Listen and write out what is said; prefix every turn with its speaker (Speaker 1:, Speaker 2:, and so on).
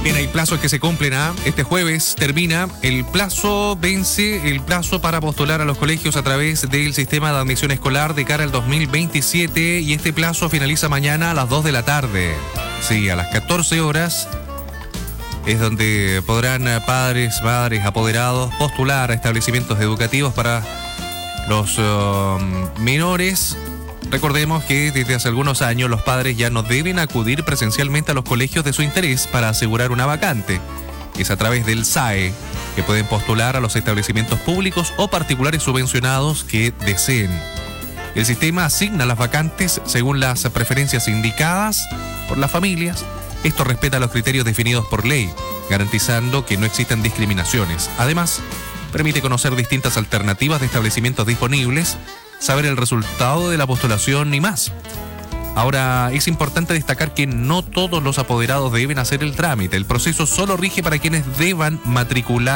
Speaker 1: Bien, hay plazos que se cumplen. Este jueves termina vence el plazo para postular a los colegios a través del sistema de admisión escolar de cara al 2027 y este plazo finaliza mañana a las 2 de la tarde. Sí, a las 14 horas es donde podrán padres, madres, apoderados postular a establecimientos educativos para los menores. Recordemos que desde hace algunos años los padres ya no deben acudir presencialmente a los colegios de su interés para asegurar una vacante. Es a través del SAE que pueden postular a los establecimientos públicos o particulares subvencionados que deseen. El sistema asigna las vacantes según las preferencias indicadas por las familias. Esto respeta los criterios definidos por ley, garantizando que no existan discriminaciones. Además, permite conocer distintas alternativas de establecimientos disponibles, saber el resultado de la postulación y más. Ahora, es importante destacar que no todos los apoderados deben hacer el trámite. El proceso solo rige para quienes deban matricular